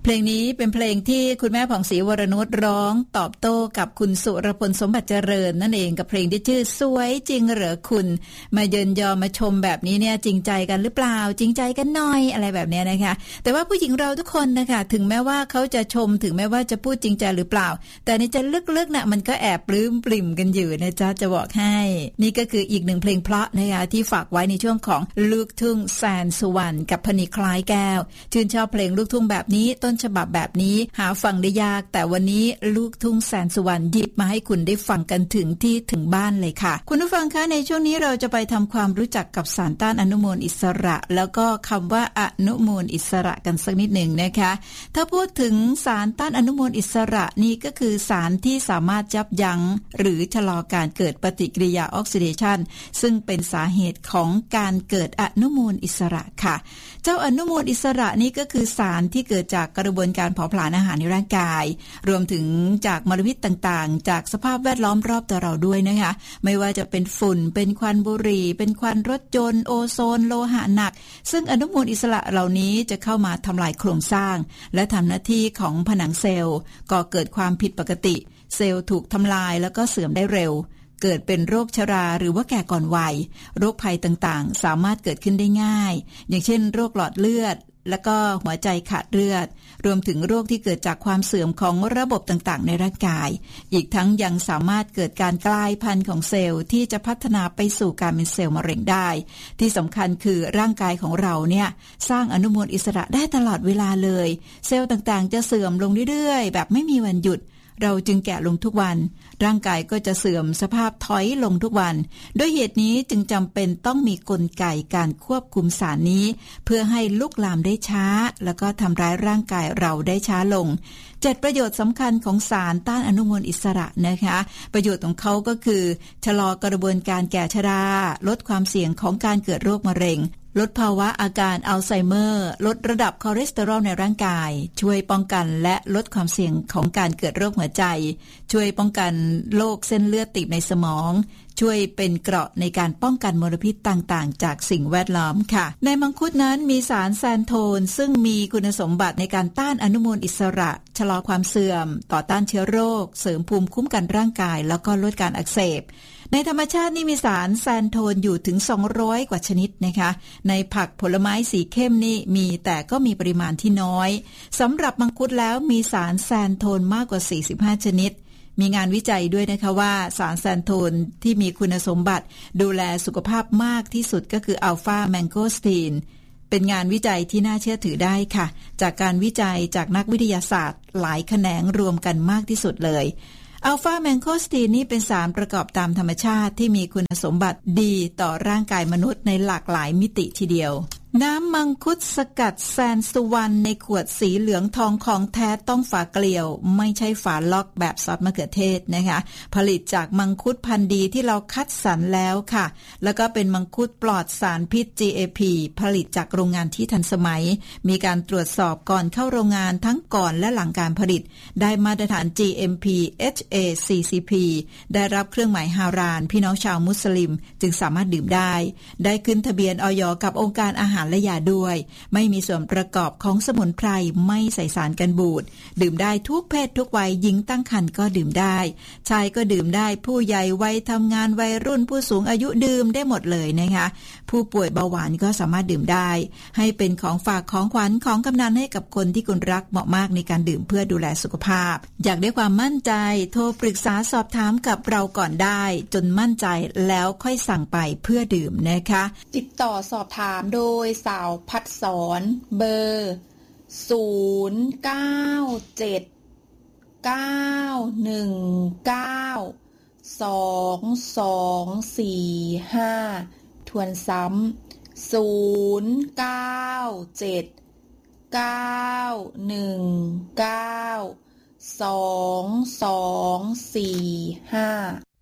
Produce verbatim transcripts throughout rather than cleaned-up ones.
เพลงนี้เป็นเพลงที่คุณแม่ผ่องศรีวรนุชร้องตอบโต้กับคุณสุรพลสมบัติเจริญนั่นเองกับเพลงที่ชื่อสวยจริงเหรอคุณมาเยินยอมาชมแบบนี้เนี่ยจริงใจกันหรือเปล่าจริงใจกันหน่อยอะไรแบบนี้นะคะแต่ว่าผู้หญิงเราทุกคนนะคะถึงแม้ว่าเขาจะชมถึงแม้ว่าจะพูดจริงใจหรือเปล่าแต่ในใจลึกๆน่ะมันก็แอบปลื้มปริ่มกันอยู่นะจ๊ะจะบอกให้นี่ก็คืออีกหนึ่งเพลงเพราะนะคะที่ฝากไว้ในช่วงของลูกทุ่งแสนสุวรรณกับพนิคล้ายแก้วชื่นชอบเพลงลูกทุ่งแบบนี้ต้นฉบับแบบนี้หาฟังได้ยากแต่วันนี้ลูกทุ่งแสนสุวรรณหยิบมาให้คุณได้ฟังกันถึงที่ถึงบ้านเลยค่ะคุณผู้ฟังคะในช่วงนี้เราจะไปทำความรู้จักกับสารต้านอนุมูลอิสระแล้วก็คำว่าอนุมูลอิสระกันสักนิดหนึ่งนะคะถ้าพูดถึงสารต้านอนุมูลอิสระนี่ก็คือสารที่สามารถยับยั้งหรือชะลอการเกิดปฏิกิริยาออกซิเดชันซึ่งเป็นสาเหตุของการเกิดอนุมูลอิสระค่ะเจ้าอนุมูลอิสระนี่ก็คือสารที่เกิดจากกระบวนการเผาผลาญอาหารในร่างกายรวมถึงจากมลพิษต่างๆจากสภาพแวดล้อมรอบตัวเราด้วยนะคะไม่ว่าจะเป็นฝุ่นเป็นควันบุหรี่เป็นควันรถยนต์โอโซนโลหะหนักซึ่งอนุมูลอิสระเหล่านี้จะเข้ามาทำลายโครงสร้างและทำหน้าที่ของผนังเซลล์ก่อเกิดความผิดปกติเซลล์ถูกทำลายแล้วก็เสื่อมได้เร็วเกิดเป็นโรคชราหรือว่าแก่ก่อนวัยโรคภัยต่างๆสามารถเกิดขึ้นได้ง่ายอย่างเช่นโรคหลอดเลือดและก็หัวใจขาดเลือดรวมถึงโรคที่เกิดจากความเสื่อมของระบบต่างๆในร่างกายอีกทั้งยังสามารถเกิดการกลายพันธุ์ของเซลล์ที่จะพัฒนาไปสู่การเป็นเซลล์มะเร็งได้ที่สำคัญคือร่างกายของเราเนี่ยสร้างอนุมูลอิสระได้ตลอดเวลาเลยเซลล์ต่างๆจะเสื่อมลงเรื่อยๆแบบไม่มีวันหยุดเราจึงแก่ลงทุกวันร่างกายก็จะเสื่อมสภาพถอยลงทุกวันด้วยเหตุนี้จึงจำเป็นต้องมีกลไกการควบคุมสารนี้เพื่อให้ลุกลามได้ช้าแล้วก็ทำร้ายร่างกายเราได้ช้าลงเจ็ดประโยชน์สำคัญของสารต้านอนุมูลอิสระนะคะประโยชน์ของเขาก็คือชะลอกระบวนการแก่ชราลดความเสี่ยงของการเกิดโรคมะเร็งลดภาวะอาการอัลไซเมอร์ลดระดับคอเลสเตอรอลในร่างกายช่วยป้องกันและลดความเสี่ยงของการเกิดโรคหัวใจช่วยป้องกันโรคเส้นเลือดตีบในสมองช่วยเป็นเกราะในการป้องกันมลพิษต่างๆจากสิ่งแวดล้อมค่ะในมังคุดนั้นมีสารแซนโทนซึ่งมีคุณสมบัติในการต้านอนุมูลอิสระชะลอความเสื่อมต่อต้านเชื้อโรคเสริมภูมิคุ้มกันร่างกายแล้วก็ลดการอักเสบในธรรมชาตินี่มีสารแซนโทนอยู่ถึงสองร้อยกว่าชนิดนะคะในผักผลไม้สีเข้มนี่มีแต่ก็มีปริมาณที่น้อยสำหรับมังคุดแล้วมีสารแซนโทนมากกว่าสี่สิบห้าชนิดมีงานวิจัยด้วยนะคะว่าสารแซนโทนที่มีคุณสมบัติดูแลสุขภาพมากที่สุดก็คืออัลฟาแมงโกสตีนเป็นงานวิจัยที่น่าเชื่อถือได้ค่ะจากการวิจัยจากนักวิทยาศาสตร์หลายแขนงรวมกันมากที่สุดเลยอัลฟาแมงโกสตีนนี่เป็นสารประกอบตามธรรมชาติที่มีคุณสมบัติดีต่อร่างกายมนุษย์ในหลากหลายมิติทีเดียวน้ำมังคุดสกัดแซนสุวรรณในขวดสีเหลืองทองของแท้ต้องฝาเกลียวไม่ใช่ฝาล็อกแบบซอสมะเขือเทศนะคะผลิตจากมังคุดพันธุ์ดีที่เราคัดสรรแล้วค่ะแล้วก็เป็นมังคุดปลอดสารพิษ จี เอ พี ผลิตจากโรงงานที่ทันสมัยมีการตรวจสอบก่อนเข้าโรงงานทั้งก่อนและหลังการผลิตได้มาตรฐาน จี เอ็ม พี เอช เอ ซี ซี พี ได้รับเครื่องหมายฮารานพี่น้องชาวมุสลิมจึงสามารถดื่มได้ได้ขึ้นทะเบียนอย.กับองค์การอาหารและยาด้วยไม่มีส่วนประกอบของสมุนไพรไม่ใส่สารกันบูดดื่มได้ทุกเพศทุกวัยหญิงตั้งครรภ์ก็ดื่มได้ชายก็ดื่มได้ผู้ใหญ่วัยทำงานวัยรุ่นผู้สูงอายุดื่มได้หมดเลยนะคะผู้ป่วยเบาหวานก็สามารถดื่มได้ให้เป็นของฝากของขวัญของกำนันให้กับคนที่คุณรักเหมาะมากในการดื่มเพื่อดูแลสุขภาพอยากได้ความมั่นใจโทรปรึกษาสอบถามกับเราก่อนได้จนมั่นใจแล้วค่อยสั่งไปเพื่อดื่มนะคะติดต่อสอบถามโดยสาวพัดสอนเบอร์ศูนย์ เก้า เจ็ด เก้า หนึ่ง เก้า สอง สอง สี่ ห้าทวนซ้ำศูนย์ เก้า เจ็ด เก้า หนึ่ง เก้า สอง สอง สี่ ห้า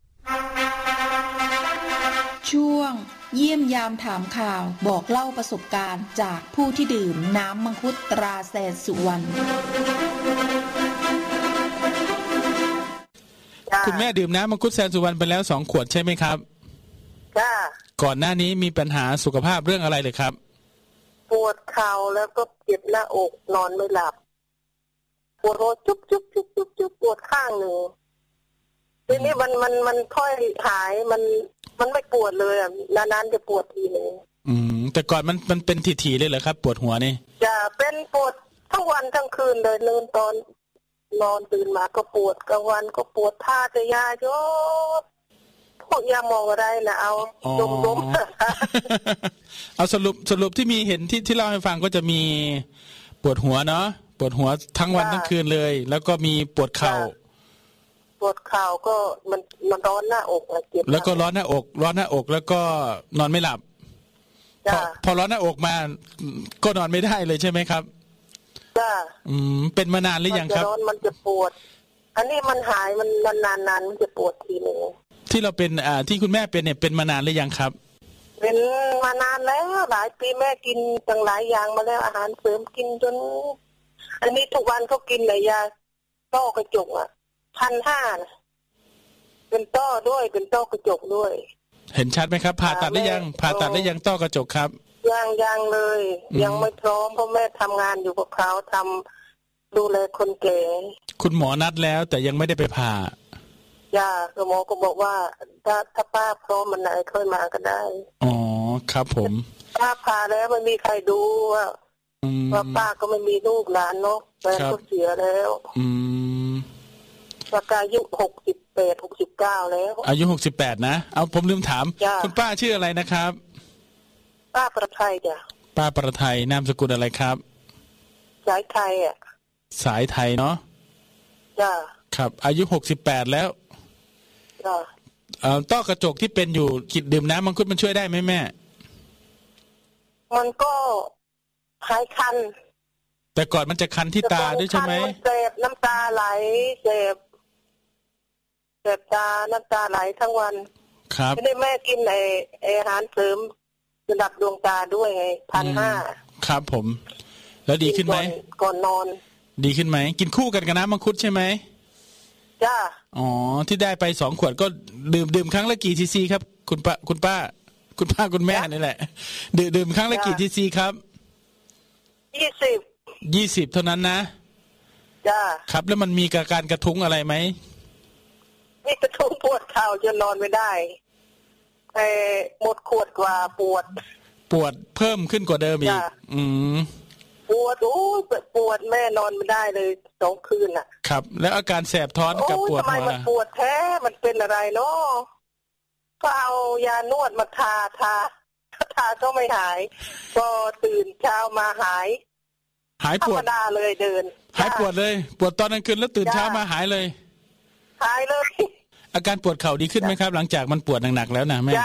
ช่วงเยี่ยมยามถามข่าวบอกเล่าประสบการณ์จากผู้ที่ดื่มน้ำมังคุดตราแสนสุวรรณคุณแม่ดื่มน้ำมังคุดแสนสุวรรณไปแล้วสองขวดใช่ไหมครับจ้าก่อนหน้านี้มีปัญหาสุขภาพเรื่องอะไรเลยครับปวดเข่าแล้วก็เจ็บหน้าอกนอนไม่หลับวดหัวจุ๊บจุ๊บจุ๊บจุ๊บจุ๊บปวดข้างหนึ่งทีนี้มันมันมันค่อยหายมันมันไม่ปวดเลยอ่ะนานๆจะปวดทีนึงอืมแต่ก่อนมันมันเป็นถี่ๆเลยเหรอครับปวดหัวนี่จะเป็นปวดทั้งวันทั้งคืนเลยนอนตอนนอนตื่นมาก็ปวดกลางวันก็ปวดท่าจะยาโยพวกยามองอะไรนะเอาดมดมเอาสรุปสรุปที่มีเห็นที่ที่เล่าให้ฟังก็จะมีปวดหัวเนาะปวดหัวทั้งวันทั้งคืนเลยแล้วก็มีปวดเข่าปวดเข่าก็มันมันร้อนหน้าอกเจ็บแล้วก็ร้อนหน้าอกร้อนหน้าอกแล้วก็นอนไม่หลับพอพอร้อนหน้าอกมาก็นอนไม่ได้เลยใช่ไหมครับจ้าอืมเป็นมานานหรือยังครับมันจะร้อนมันจะปวดอันนี้มันหายมันนานๆมันจะปวดทีนึงที่เราเป็นอ่าที่คุณแม่เป็นเนี่ยเป็นมานานหรือยังครับเป็นมานานแล้วหลายปีแม่กินตั้งหลายอย่างมาแล้วอาหารเสริมกินจนอันนี้ทุกวันเขากินเลยยาต้อกระจกอ่ะพันห้าเป็นต้อด้วยเป็นต้อกระจกด้วยเห็นชัดไหมครับผ่าตัดหรือยังผ่าตัดหรือยังต้อกระจกครับยังยังเลยยังไม่พร้อมเพราะแม่ทำงานอยู่กับเขาทำดูแลคนแก่คุณหมอนัดแล้วแต่ยังไม่ได้ไปผ่าย่าหมอก็บอกว่าถ้าถ้าป้าพร้อมมันไหนค่อยมาก็ได้อ๋อครับผมป้าผ่าแล้วไม่มีใครดูว่าว่าป้าก็ไม่มีลูกหลานเนาะแฟนก็เสียแล้วอืมป้าอายุหกสิบแปดหกสิบเก้าแล้วอายุหกสิบแปดนะเอาผมลืมถามคุณป้าชื่ออะไรนะครับป้าประไทยจ้ะป้าประไทยนามสกุลอะไรครับสายไทยอ่ะสายไทยเนาะจ้ะครับอายุหกสิบแปดแล้วจ้ะเอ่อต้อกระจกที่เป็นอยู่กินดื่มน้ำมังคุดมันช่วยได้ไหมแม่มันก็หายคันแต่ก่อนมันจะคันที่ตาด้วยใช่ไหมเจ็บน้ำตาไหลเจ็บเจ็บตาน้ำตาไหลทั้งวันครับไม่ได้แม่กินไอ้อาหารเสริมระดับดวงตาด้วยไงพันห้าครับผมแล้วดีขึ้นไหมก่อนนอนดีขึ้นไหมกินคู่กันกับน้ำมังคุดใช่ไหมจ้าอ๋อที่ได้ไปสองขวดก็ดื่มดื่มครั้งละกี่ซีซีครับคุณป้าคุณป้าคุณป้าคุณแม่นี่แหละดื่มดื่มครั้งละกี่ซีซีครับยี่สิบยี่สิบเท่านั้นนะจ้าครับแล้วมันมีการกระทุ้งอะไรไหมมีกระทุ้งปวดเข่าจนนอนไม่ได้ไอ้หมดขวดกว่าปวดปวดเพิ่มขึ้นกว่าเดิมอีกอืมปวดโอ้ยปวดแม่นอนไม่ได้เลยสองคืนอ่ะครับแล้วอาการแสบท้อนกับปวดหัวทำไมมันปวดแท้มันเป็นอะไรเนาะก็เอายานวดมาทาทาทาก็ไม่หายก็ตื่นเช้ามาหายหายปวดธรรมดาเลยเดินหายปวดเลยปวดตอนกลางคืนแล้วตื่นเช้ามาหายเลยหายเลยอาการปวดเข่าดีขึ้นไหมครับหลังจากมันปวดหนักๆแล้วนะแม่